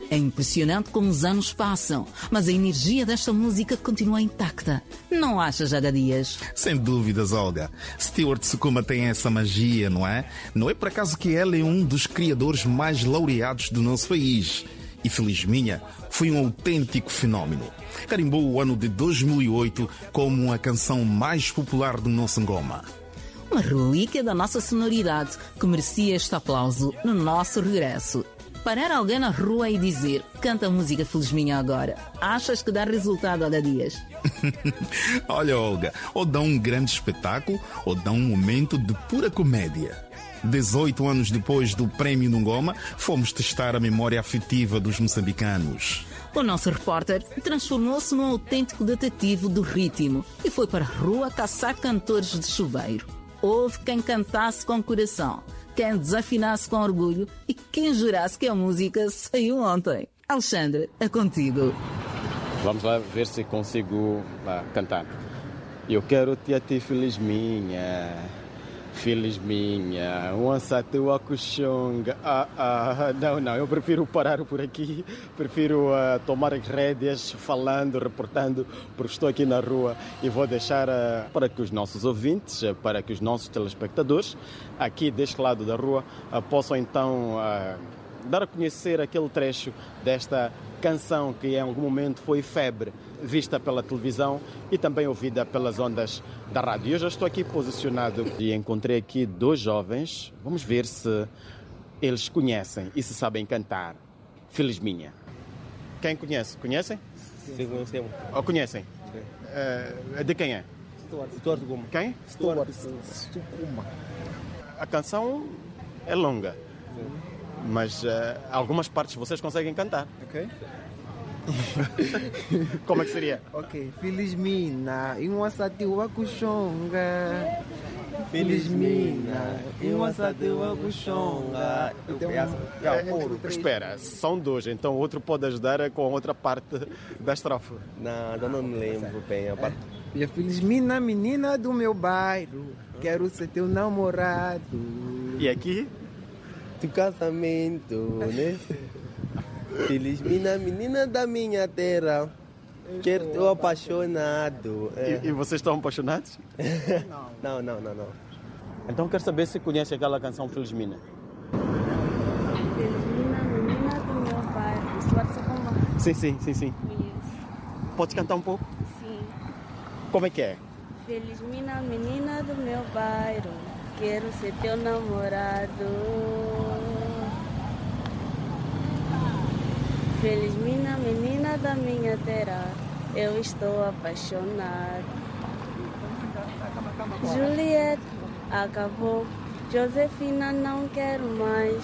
É impressionante como os anos passam, mas a energia desta música continua intacta. Não achas, Jada Dias? Sem dúvidas, Olga. Stuart Sukuma tem essa magia, não é? Não é por acaso que ele é um dos criadores mais laureados do nosso país. E Feliz Minha foi um autêntico fenómeno. Carimbou o ano de 2008 como a canção mais popular do nosso Ngoma. Uma relíquia da nossa sonoridade que merecia este aplauso no nosso regresso. Parar alguém na rua e dizer: canta a música Feliz Minha agora. Achas que dá resultado, Jada Dias? Olha, Olga, ou dá um grande espetáculo ou dá um momento de pura comédia. 18 anos depois do Prémio Ngoma, fomos testar a memória afetiva dos moçambicanos. O nosso repórter transformou-se num autêntico detetive do ritmo e foi para a rua caçar cantores de chuveiro. Houve quem cantasse com coração, quem desafinasse com orgulho e quem jurasse que a música saiu ontem. Alexandre, é contigo. Vamos lá ver se consigo cantar. Eu quero te a ti, Feliz Minha, Feliz Minha, onça tua cuxonga. Não, eu prefiro parar por aqui, prefiro tomar as rédeas, falando, reportando, porque estou aqui na rua e vou deixar para que os nossos ouvintes, para que os nossos telespectadores, aqui deste lado da rua, possam então dar a conhecer aquele trecho desta canção que em algum momento foi febre, vista pela televisão e também ouvida pelas ondas da rádio. Eu já estou aqui posicionado e encontrei aqui dois jovens. Vamos ver se eles conhecem e se sabem cantar Feliz Minha. Quem conhece? Conhecem? Sim, conhecemos. Ou conhecem? De quem é? Stuart Sukuma. Quem? Stuart Sukuma. A canção é longa, mas algumas partes vocês conseguem cantar. Ok. Como é que seria? Ok. Feliz Minha, onça tua cuxonga. Feliz Minha, onça tua cuxonga. Espera, são dois, então o outro pode ajudar com a outra parte da estrofe. Não me lembro bem a parte. Feliz Minha, menina do meu bairro, quero ser teu namorado. E aqui? Do casamento, né? Feliz Minha, menina da minha terra, quero teu apaixonado. E vocês estão apaixonados? Não. Então quero saber se conhece aquela canção Feliz Minha. Feliz Minha, menina do meu bairro, Stuart Sukuma. Sim. Conheço. Pode cantar um pouco? Sim. Como é que é? Feliz Minha, menina do meu bairro, quero ser teu namorado. Feliz Minha, menina da minha terra, eu estou apaixonado. Juliette acabou, Josefina não quero mais.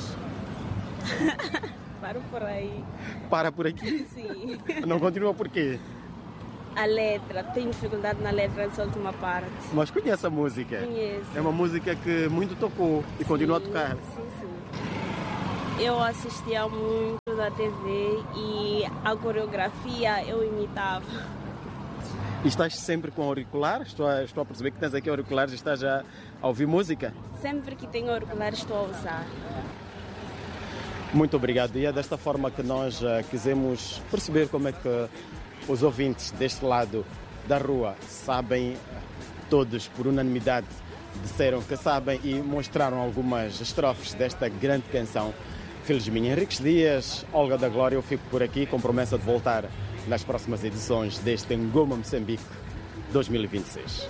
Paro por aí. Para por aqui? Sim. Não continua por quê? A letra, tenho dificuldade na letra dessa última parte. Mas conhece a música? Conheço. É uma música que muito tocou e continua a tocar. Sim. Eu assistia muito da TV e a coreografia eu imitava. E estás sempre com auricular? Estou a perceber que tens aqui auriculares e estás já a ouvir música? Sempre que tenho auricular estou a usar. Muito obrigado. E é desta forma que nós quisemos perceber como é que os ouvintes deste lado da rua sabem, todos por unanimidade disseram que sabem e mostraram algumas estrofes desta grande canção Feliz Minha. Henriques Dias, Olga da Glória, eu fico por aqui com promessa de voltar nas próximas edições deste Ngoma Moçambique 2026.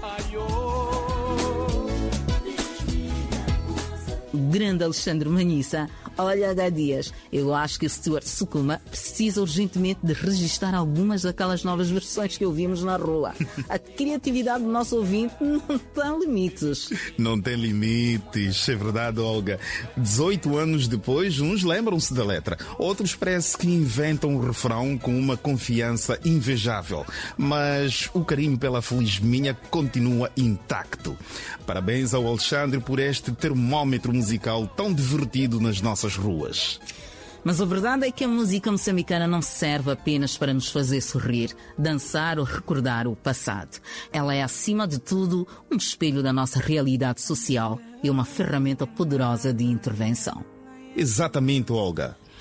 Grande Alexandre Manhissa. Olha, Jada Dias, eu acho que o Stuart Sukuma precisa urgentemente de registrar algumas daquelas novas versões que ouvimos na rua. A criatividade do nosso ouvinte não tem limites. Não tem limites, é verdade, Olga. 18 anos depois, uns lembram-se da letra, outros parece que inventam o refrão com uma confiança invejável. Mas o carinho pela Feliz Minha continua intacto. Parabéns ao Alexandre por este termómetro musical tão divertido nas nossas ruas. Mas a verdade é que a música moçambicana não serve apenas para nos fazer sorrir, dançar ou recordar o passado. Ela é, acima de tudo, um espelho da nossa realidade social e uma ferramenta poderosa de intervenção. Exatamente, Olga.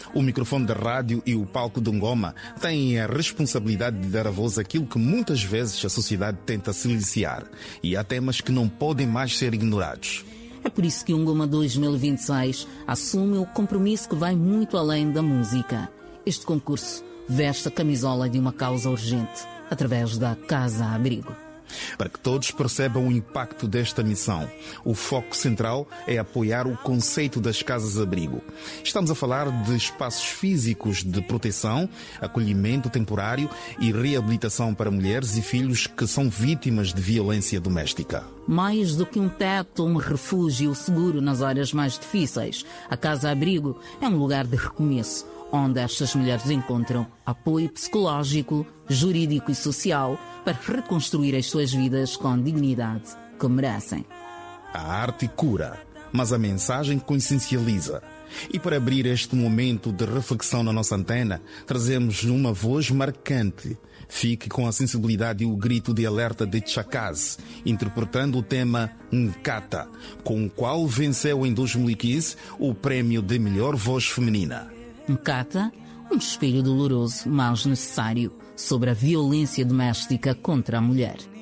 O microfone da rádio e o palco do Ngoma têm a responsabilidade de dar a voz àquilo que muitas vezes a sociedade tenta silenciar. E há temas que não podem mais ser ignorados. É por isso que o Ngoma 2026 assume o compromisso que vai muito além da música. Este concurso veste a camisola de uma causa urgente, através da Casa Abrigo. Para que todos percebam o impacto desta missão, o foco central é apoiar o conceito das casas-abrigo. Estamos a falar de espaços físicos de proteção, acolhimento temporário e reabilitação para mulheres e filhos que são vítimas de violência doméstica. Mais do que um teto, um refúgio seguro nas horas mais difíceis, a Casa-Abrigo é um lugar de recomeço, onde estas mulheres encontram apoio psicológico, jurídico e social para reconstruir as suas vidas com dignidade que merecem. A arte cura, mas a mensagem consciencializa. E para abrir este momento de reflexão na nossa antena, trazemos uma voz marcante. Fique com a sensibilidade e o grito de alerta de Chakazi, interpretando o tema Nkata, com o qual venceu em 2015 o prémio de melhor voz feminina. Nkata, um espelho doloroso, mas necessário, sobre a violência doméstica contra a mulher.